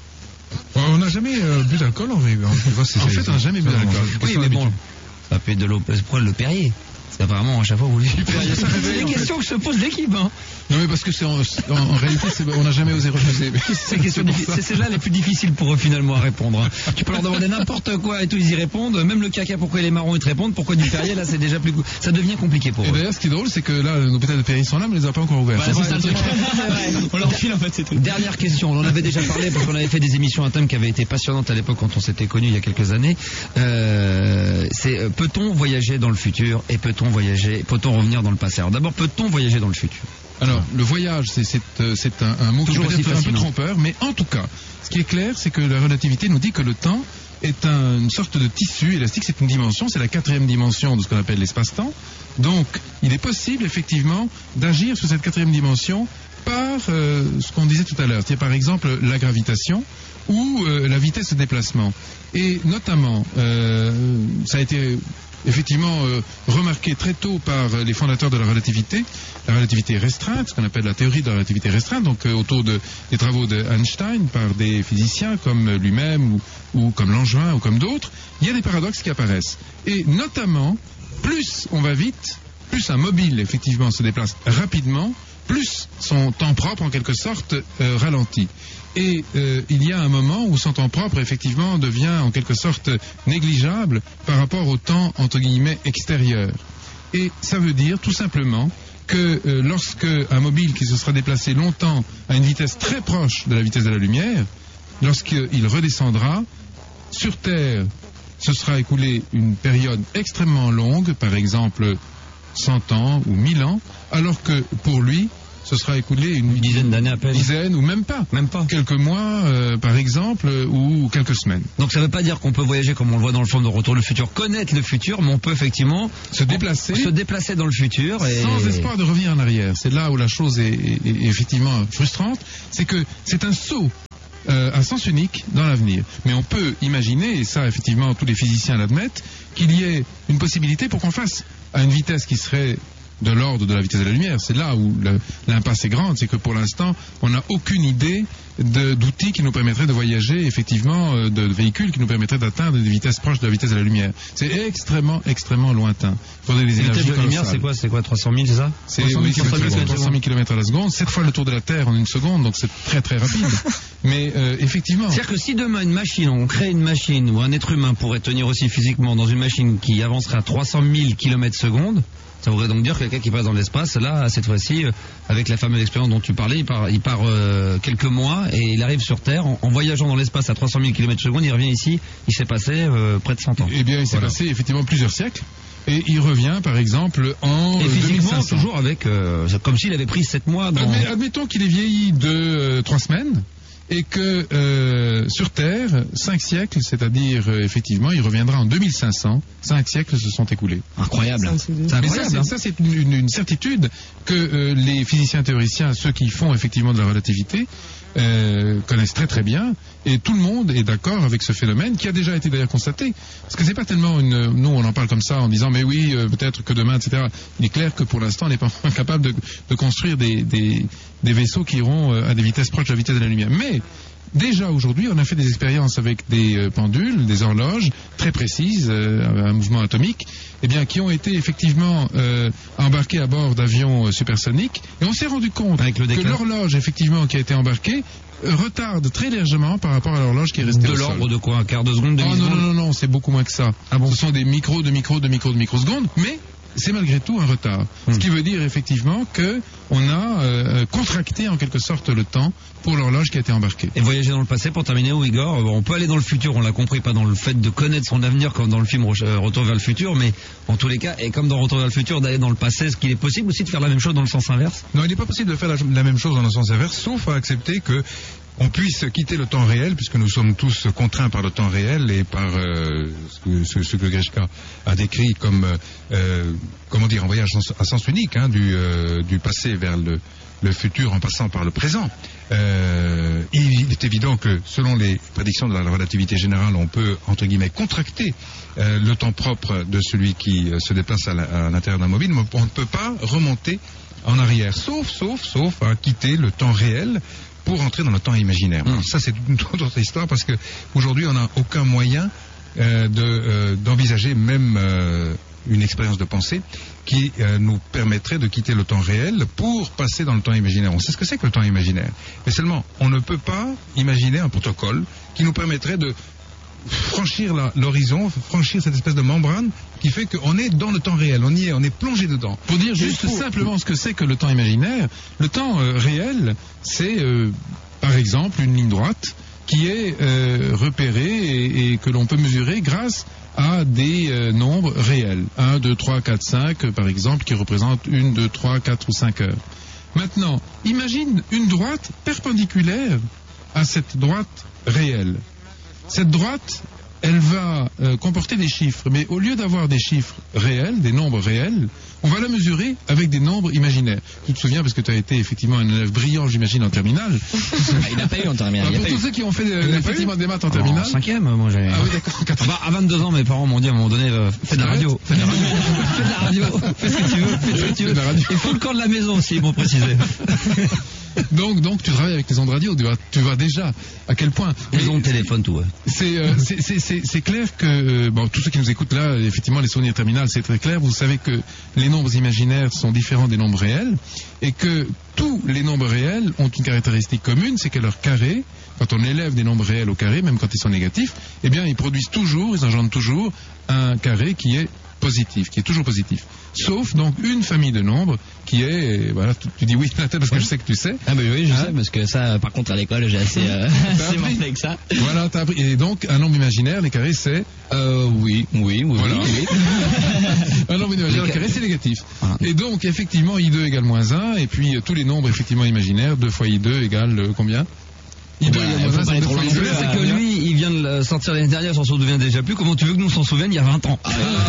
On n'a jamais euh, bu d'alcool en vrai. Tu vois, c'est- En fait, on n'a jamais bu c'est- d'alcool. c'est- Oui, c'est mais bon, l'habitude. ça peut être de l'eau. Pourquoi le Perrier? C'est apparemment à chaque fois vous voulez du Perrier. Ça C'est réveille, les en fait. questions que se pose l'équipe. Hein. Non, mais parce que c'est en, en- en réalité, c'est- on n'a jamais osé refuser. Mais C'est les questions diffi- c'est celles-là les plus difficiles pour eux finalement à répondre. hein. Tu peux leur demander n'importe quoi et tout, ils y répondent. Même le caca, pourquoi il est marron, ils te répondent. Pourquoi du Perrier, là c'est déjà plus. Ça devient compliqué pour Et eux. d'ailleurs, ce qui est drôle, c'est que là, nos bouteilles de Perrier sont là, mais on les a pas encore ouvertes. Ouais, c'est ça le truc. On leur file en fait, c'est tout. Dernière question, on en avait déjà parlé parce qu'on avait fait des émissions à thème qui avaient été passionnantes à l'époque quand on s'était connus il y a quelques années. Euh, c'est euh, peut-on voyager dans le futur et peut-on voyager, peut-on revenir dans le passé? Alors d'abord, peut-on voyager dans le futur? Alors, le voyage, c'est c'est, euh, c'est un, un mot Toujours qui peut aussi être un peu fascinant. trompeur, mais en tout cas, ce qui est clair, c'est que la relativité nous dit que le temps est un- une sorte de tissu élastique, c'est une dimension, c'est la quatrième dimension de ce qu'on appelle l'espace-temps. Donc, il est possible, effectivement, d'agir sur cette quatrième dimension par euh, ce qu'on disait tout à l'heure, c'est par exemple la gravitation ou euh, la vitesse de déplacement. Et notamment, euh, ça a été effectivement euh, remarqué très tôt par euh, les fondateurs de la relativité, la relativité restreinte, ce qu'on appelle la théorie de la relativité restreinte, donc euh, autour de, des travaux d'Einstein par des physiciens comme euh, lui-même ou, ou comme Langevin ou comme d'autres, il y a des paradoxes qui apparaissent. Et notamment, plus on va vite, plus un mobile effectivement se déplace rapidement, plus son temps propre en quelque sorte euh, ralentit. Et euh, il y a un moment où son temps propre effectivement devient en quelque sorte négligeable par rapport au temps entre guillemets extérieur. Et ça veut dire tout simplement que euh, lorsque un mobile qui se sera déplacé longtemps à une vitesse très proche de la vitesse de la lumière, lorsqu'il redescendra sur Terre, ce sera écoulé une période extrêmement longue, par exemple cent ans ou mille ans, alors que pour lui, ce sera écoulé une, Une dizaine d'années à peine. dizaine ou même pas. Même pas. Quelques mois, euh, par exemple, euh, ou quelques semaines. Donc ça ne veut pas dire qu'on peut voyager comme on le voit dans le film de Retour le futur, connaître le futur, mais on peut effectivement Se déplacer. se déplacer dans le futur. Et... Sans espoir de revenir en arrière. C'est là où la chose est, est- est effectivement frustrante. C'est que c'est un saut euh, à sens unique dans l'avenir. Mais on peut imaginer, et ça effectivement tous les physiciens l'admettent, qu'il y ait une possibilité pour qu'on fasse à une vitesse qui serait de l'ordre de la vitesse de la lumière. C'est là où le- l'impasse est grande, c'est que pour l'instant, on n'a aucune idée de- d'outils qui nous permettraient de voyager, effectivement, euh, de, de véhicules qui nous permettraient d'atteindre des vitesses proches de la vitesse de la lumière. C'est extrêmement, extrêmement lointain. Il faudrait des La énergies vitesse de la lumière, colossales. c'est quoi C'est quoi trois cent mille, c'est ça C'est trois cent oui, mille c'est kilomètres trois cent mille kilomètres à la seconde, sept fois le tour de la Terre en une seconde, donc c'est très très rapide. Mais euh, effectivement, C'est-à-dire que si demain une machine, on crée une machine où un être humain pourrait tenir aussi physiquement dans une machine qui avancerait à trois cent mille kilomètres seconde, ça voudrait donc dire que quelqu'un qui passe dans l'espace, là, cette fois-ci, euh, avec la fameuse expérience dont tu parlais, il part, il part euh, quelques mois et il arrive sur Terre en, en voyageant dans l'espace à trois cent mille kilomètres seconde, il revient ici, il s'est passé euh, près de cent ans. eh bien, il s'est Voilà. passé effectivement plusieurs siècles, et il revient par exemple en Et euh, physiquement, deux mille cinq cents. toujours avec, euh, c'est comme s'il avait pris sept mois dans... Admet- admettons qu'il est vieilli de euh, trois semaines, et que euh, sur Terre, cinq siècles, c'est-à-dire euh, effectivement, il reviendra en deux mille cinq cents. Cinq siècles se sont écoulés. Incroyable. C'est un truc de- C'est Mais ça, incroyable. c'est- hein. ça, c'est une, une- une certitude que euh, les physiciens théoriciens, ceux qui font effectivement de la relativité, euh, connaissent très très bien, et tout le monde est d'accord avec ce phénomène qui a déjà été d'ailleurs constaté. Parce que c'est pas tellement une, nous on en parle comme ça en disant mais oui euh, peut-être que demain et cetera. Il est clair que pour l'instant on n'est pas capable de, de construire des, des, des vaisseaux qui iront euh, à des vitesses proches de la vitesse de la lumière. Mais déjà aujourd'hui, on a fait des expériences avec des euh, pendules, des horloges très précises, euh, un mouvement atomique, eh bien, qui ont été effectivement euh, embarquées à bord d'avions euh, supersoniques, et on s'est rendu compte Avec le que déclin. l'horloge, effectivement, qui a été embarquée, euh, retarde très légèrement par rapport à l'horloge qui est restée De au sol. l'ordre de quoi Un quart de seconde, Oh, non, demi-seconde non, non, non, c'est beaucoup moins que ça. Ah bon Ce sont des micros, de micros, de micros, de microsecondes, mais c'est malgré tout un retard. Hmm. Ce qui veut dire effectivement que on a euh, contracté en quelque sorte le temps pour l'horloge qui a été embarquée. Et voyager dans le passé, pour terminer, où Igor, euh, on peut aller dans le futur, on l'a compris, pas dans le fait de connaître son avenir comme dans le film Re- euh, Retour vers le futur, mais en tous les cas, et comme dans Retour vers le futur, d'aller dans le passé, est-ce qu'il est possible aussi de faire la même chose dans le sens inverse? Non, il n'est pas possible de faire la, la même chose dans le sens inverse, sauf à accepter que on puisse quitter le temps réel, puisque nous sommes tous contraints par le temps réel et par euh, ce, que, ce, ce que Grishka a décrit comme, euh, comment dire, un voyage à sens- à sens unique, hein, du, euh, du passé vers le, le futur en passant par le présent. Euh, il est évident que selon les prédictions de la relativité générale, on peut, entre guillemets, contracter euh, le temps propre de celui qui euh, se déplace à la- à l'intérieur d'un mobile, mais on ne peut pas remonter en arrière, sauf, sauf, sauf à quitter le temps réel pour entrer dans le temps imaginaire. Mm. Alors ça, c'est une toute autre histoire parce que aujourd'hui, on n'a aucun moyen euh, de, euh, d'envisager même euh, une expérience de pensée qui euh, nous permettrait de quitter le temps réel pour passer dans le temps imaginaire. On sait ce que c'est que le temps imaginaire. Mais seulement, on ne peut pas imaginer un protocole qui nous permettrait de franchir la- l'horizon, franchir cette espèce de membrane qui fait qu'on est dans le temps réel, on y est, on est plongé dedans. Pour dire juste Juste pour- simplement ce que c'est que le temps imaginaire, le temps euh, réel, c'est euh, par exemple une ligne droite qui est euh, repérée et, et que l'on peut mesurer grâce à des euh, nombres réels. un, deux, trois, quatre, cinq, euh, par exemple, qui représentent une, deux, trois, quatre ou cinq heures. Maintenant, imagine une droite perpendiculaire à cette droite réelle. Cette droite, elle va euh, comporter des chiffres, mais au lieu d'avoir des chiffres réels, des nombres réels, on va la mesurer avec des nombres imaginaires. Tu te souviens, parce que tu as été effectivement un élève brillant, j'imagine, en terminale. Ah, il n'a pas eu en terminale. Enfin, il a pour pas tous eu. ceux qui ont fait euh, Il n'a pas effectivement des maths en En terminale. cinquième, moi j'ai... Ah oui, d'accord. Ah bah, à vingt-deux ans, mes parents m'ont dit à un moment donné, euh, fais de la radio, fais de la radio, fais de la radio, fais ce que tu veux, fais ce que tu Fais veux. de la radio. Il faut le camp de la maison aussi, ils m'ont précisé. Donc, donc, tu travailles avec les ondes radio, tu vois, tu vois déjà à quel point. Les ondes, téléphone, tout, ouais. C'est euh, c'est- c'est- c'est- c'est clair que, euh, bon, tous ceux qui nous écoutent là, effectivement, les souvenirs terminales, c'est très clair. Vous savez que les nombres imaginaires sont différents des nombres réels et que tous les nombres réels ont une caractéristique commune, c'est que leur carré, quand on élève des nombres réels au carré, même quand ils sont négatifs, eh bien, ils produisent toujours, ils engendrent toujours un carré qui est positif, qui est toujours positif. sauf donc une famille de nombres qui est, voilà, tu, tu dis oui Nathan parce que je sais que tu sais. Ah bah oui, je Hein? sais, parce que ça, par contre, à l'école, j'ai assez, euh, T'as assez appris. morflé avec ça. Voilà, t'as appris. Et donc un nombre imaginaire, les carrés c'est Euh, oui, oui, oui, voilà. oui. un nombre imaginaire, Les le carré c'est négatif. Voilà. Et donc effectivement i deux égale moins un, et puis euh, tous les nombres effectivement imaginaires, deux fois i deux égale euh, combien? i deux Ouais, égale faut moins un, pas c'est aller deux trop fois loin i non deux. plus, C'est que lui, il vient de le sortir l'année dernière, il s'en souvient déjà plus. Comment tu veux que nous s'en souvienne il y a vingt ans? Ah,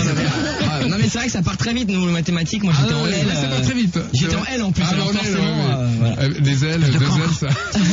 ah, non mais c'est vrai que ça part très vite, nous, les mathématiques. Moi, j'étais Ah en ouais, L. ouais, c'est euh, pas très vite. J'étais C'est en vrai. L en plus, Ah, alors en L, forcément, ouais, ouais. euh, voilà. Euh, Les ailes, deux ailes, ça.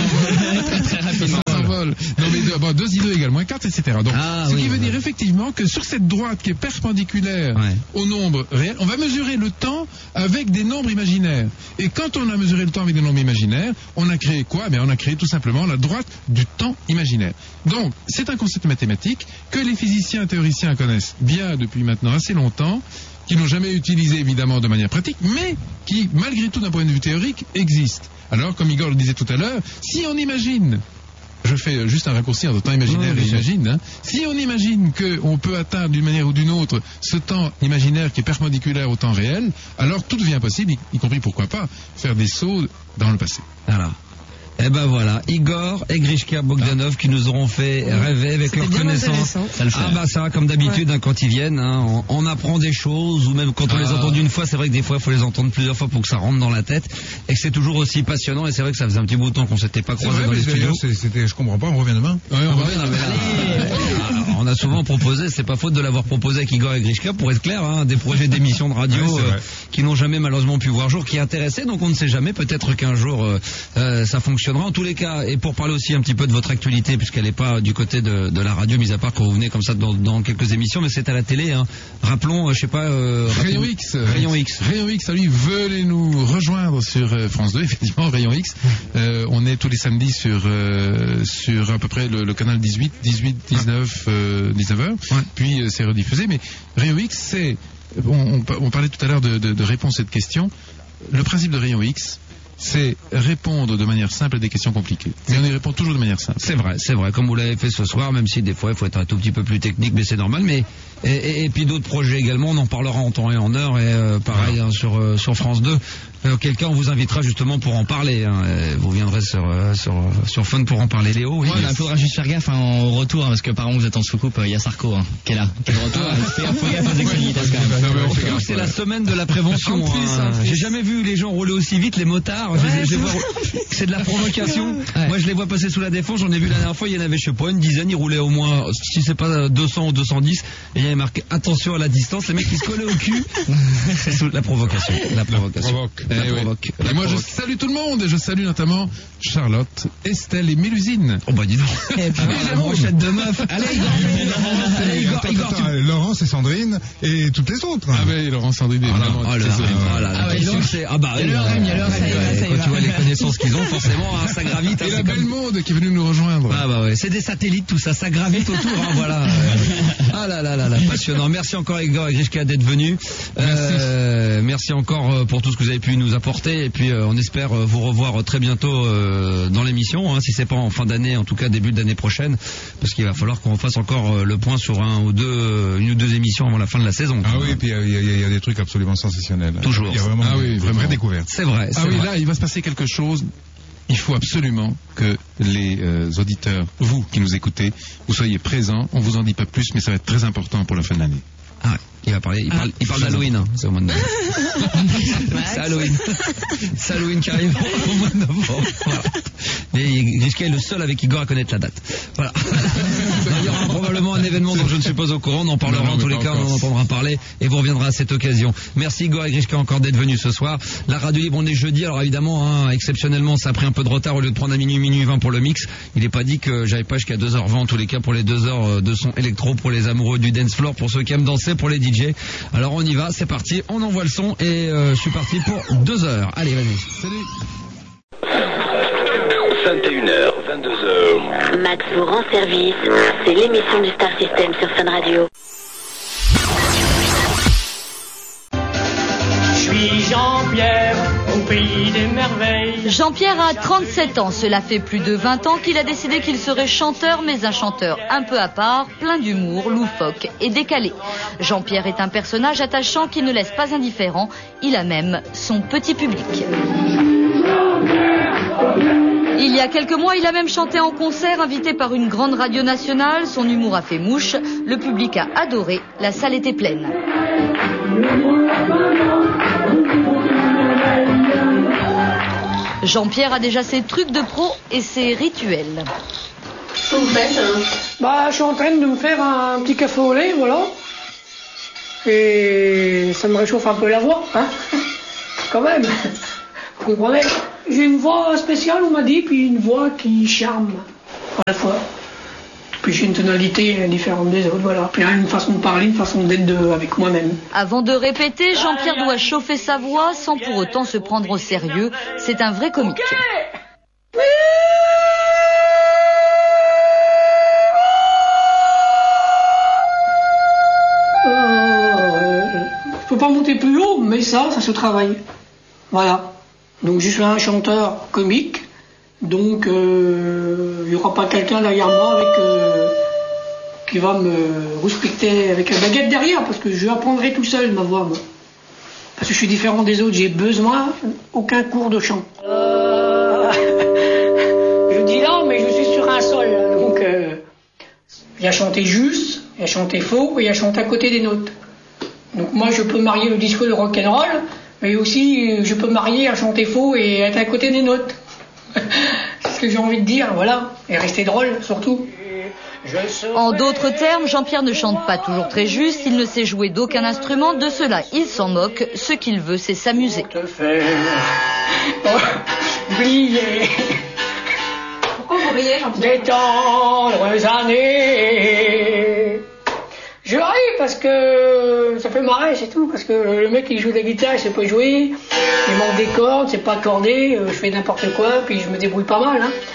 Très très rapidement. Ça s'envole. Non mais deux, bon, deux i deux égale moins quatre, et cetera. Donc, Ah, ce oui, qui veut ouais. dire effectivement que sur cette droite qui est perpendiculaire Ouais. au nombre réel, on va mesurer le temps avec des nombres imaginaires. Et quand on a mesuré le temps avec des nombres imaginaires, on a créé quoi? Ben, on a créé tout simplement la droite du temps imaginaire. Donc, c'est un concept mathématique que les physiciens théoriciens connaissent bien depuis maintenant assez longtemps, qui n'ont jamais utilisé évidemment de manière pratique, mais qui, malgré tout d'un point de vue théorique, existe. Alors, comme Igor le disait tout à l'heure, si on imagine, je fais juste un raccourci entre temps imaginaire Oui, et bien sûr. imagine, hein, si on imagine qu'on peut atteindre d'une manière ou d'une autre ce temps imaginaire qui est perpendiculaire au temps réel, alors tout devient possible, y, y compris, pourquoi pas, faire des sauts dans le passé. Voilà. Eh ben voilà, Igor et Grishka Bogdanov qui nous auront fait rêver avec C'était leur bien connaissance. intéressant. Ça le fait. Ah bah ça, comme d'habitude, hein, quand ils viennent, hein, on, on apprend des choses, ou même quand on les Ah. entend d'une fois, c'est vrai que des fois, il faut les entendre plusieurs fois pour que ça rentre dans la tête, et que c'est toujours aussi passionnant, et c'est vrai que ça faisait un petit bout de temps qu'on s'était pas C'est croisés vrai, dans mais les studios. d'ailleurs, c'est- c'était, je comprends pas, on revient demain. Ouais, on va- Ouais, non, mais là, alors, on a souvent proposé, c'est pas faute de l'avoir proposé avec Igor et Grishka, pour être clair, hein, des projets d'émissions de radio Ouais, c'est euh, vrai. qui n'ont jamais malheureusement pu voir jour, qui intéressaient, donc on ne sait jamais, peut-être qu'un jour euh, euh, ça fonctionnera. En tous les cas, et pour parler aussi un petit peu de votre actualité, puisqu'elle n'est pas du côté de, de la radio, mis à part quand vous venez comme ça dans, dans quelques émissions, mais c'est à la télé, hein. Rappelons, euh, je sais pas... Euh, Rayon rappelons- X. Rayon X. Rayon X, salut, venez nous rejoindre sur euh, France deux, effectivement, Rayon X. Euh, on est tous les samedis sur, euh, sur à peu près le, le canal dix-huit, dix-huit, dix-neuf, euh, dix-neuf heures. Ouais. Puis euh, c'est rediffusé. Mais Rayon X, c'est. On, on, on parlait tout à l'heure de, de, de réponse à cette question. Le principe de Rayon X, c'est répondre de manière simple à des questions compliquées. Mais on y répond toujours de manière simple. C'est vrai, c'est vrai, comme vous l'avez fait ce soir, même si des fois il faut être un tout petit peu plus technique, mais c'est normal. Mais et, et, et puis d'autres projets également, on en parlera en temps et en heure, et euh, pareil hein, sur euh, sur France deux. Euh, Quelqu'un on vous invitera justement pour en parler. Hein, et vous viendrez sur euh, sur sur Fun pour en parler, Léo. Oui. Ouais, il faudra juste faire gaffe hein, au retour, hein, parce que par exemple vous êtes en soucoupe, il y a Sarko hein, qui est là, qui est de retour. hein. Fais gaffe, fais gaffe aux extrémités quand même. Non, mais on fait Surtout, gaffe, c'est ouais. la semaine de la prévention. En plus, hein. en plus. J'ai jamais vu les gens rouler aussi vite, les motards. Je les- Ouais, je les vois- c'est vrai. c'est de la provocation. Ouais. Moi, je les vois passer sous la défense. J'en ai vu la dernière fois. Il y en avait, je sais pas, une dizaine. Ils roulaient au moins, si c'est pas deux cents ou deux cent dix. Et il y avait marqué attention à la distance. Les mecs qui se collaient au cul. C'est sous la provocation. La provocation. Provoque. La Eh oui. provoque. Et La moi, je provoque. salue tout le monde et je salue notamment Charlotte, Estelle et Mélusine. Oh bah dis donc. Et puis, Ah, la brochette de meuf. Allez, Igor. Allez, Igor, Attends, Igor, attends, tu- Laurence et Sandrine et toutes les autres. Ah ben, Laurent Sandrine est Oh là, vraiment oh là, très oh solide. là, Ah ouais, quel donc, succès. Ah bah, il y a le rêve, il y a le rêve, ça y va, ouais, ça y quand va. tu vois les connaissances qu'ils ont, forcément, hein, ça gravite. hein, Et c'est la comme- belle monde qui est venue nous rejoindre. Ah bah ouais, c'est des satellites tout ça, ça gravite autour, hein, voilà. Ah là là là là, passionnant. Merci encore Igor et Grishka d'être venus. Euh, merci encore euh, pour tout ce que vous avez pu nous apporter et puis euh, on espère euh, vous revoir euh, très bientôt euh, dans l'émission, hein, si c'est pas en fin d'année, en tout cas début d'année prochaine, parce qu'il va falloir qu'on fasse encore euh, le point sur un ou deux, euh, une ou deux émissions avant la fin de la saison. Ah oui, et puis il y, a- il y a- il y a des trucs absolument sensationnels. Toujours. Il y a vraiment Ah oui, des vraiment. vraies découvertes. C'est vrai. Ah c'est oui, vrai. là, il va se passer quelque chose. Il faut absolument que les euh, auditeurs, vous qui nous écoutez, vous soyez présents. On vous en dit pas plus, mais ça va être très important pour la fin de l'année. Ah ouais, il va parler, il parle, il parle d'Halloween, hein, c'est au mois de novembre. C'est Halloween. C'est Halloween qui arrive au mois de novembre. Voilà. Mais Grishka est le seul avec Igor à connaître la date. Voilà. Il y aura probablement un événement dont je ne suis pas au courant, on en parlera Non, non, en tous mais les pas cas, on encore. en entendra parler et vous reviendrez à cette occasion. Merci Igor et Grishka encore d'être venus ce soir. La radio libre, on est jeudi, alors évidemment, hein, exceptionnellement, ça a pris un peu de retard au lieu de prendre à minuit, minuit vingt pour le mix. Il n'est pas dit que j'avais pas jusqu'à deux heures vingt en tous les cas pour les deux heures de son électro, pour les amoureux du dance floor, pour ceux qui aiment danser, pour les D J. Alors on y va, c'est parti, on envoie le son et euh, je suis parti pour deux heures. Allez, vas-y. Salut. vingt et une heures, vingt-deux heures. Max vous rend service. C'est l'émission du Star System sur Fun Radio. Je suis Jean-Pierre, au pays des merveilles. Jean-Pierre a trente-sept ans. Cela fait plus de vingt ans qu'il a décidé qu'il serait chanteur, mais un chanteur un peu à part, plein d'humour, loufoque et décalé. Jean-Pierre est un personnage attachant qui ne laisse pas indifférent. Il a même son petit public. Il y a quelques mois, il a même chanté en concert, invité par une grande radio nationale. Son humour a fait mouche. Le public a adoré. La salle était pleine. Jean-Pierre a déjà ses trucs de pro et ses rituels. Qu'est-ce que vous faites hein? Bah, je suis en train de me faire un petit café au lait, voilà. Et ça me réchauffe un peu la voix, hein. Quand même. Vous comprenez? J'ai une voix spéciale, on m'a dit, puis une voix qui charme à la fois. Puis j'ai une tonalité différente des autres, voilà. Puis une façon de parler, une façon d'être de, avec moi-même. Avant de répéter, Jean-Pierre doit chauffer sa voix sans pour autant se prendre au sérieux. C'est un vrai comique. Okay. Euh, je peux pas monter plus haut, mais ça, ça se travaille. Voilà. Donc je suis un chanteur comique, donc euh, il n'y aura pas quelqu'un derrière moi avec, euh, qui va me respecter avec la baguette derrière, parce que je apprendrai tout seul ma voix, moi. Parce que je suis différent des autres, j'ai besoin aucun cours de chant. Euh, je dis non, mais je suis sur un sol, donc euh, il y a chanté juste, il y a chanté faux, et il y a chanté à côté des notes. Donc moi je peux marier le disco de rock'n'roll, mais aussi je peux marier à chanter faux et être à côté des notes. C'est ce que j'ai envie de dire, voilà. Et rester drôle, surtout. En d'autres termes, Jean-Pierre ne chante pas toujours très juste, il ne sait jouer d'aucun instrument, de cela il s'en moque, ce qu'il veut c'est s'amuser. Briller. Pourquoi vous riez, Jean-Pierre? Des tendres années. Je ris parce que ça fait marrer, c'est tout. Parce que le mec qui joue de la guitare, il sait pas jouer. Il manque des cordes, c'est pas accordé. Je fais n'importe quoi, puis je me débrouille pas mal. Hein.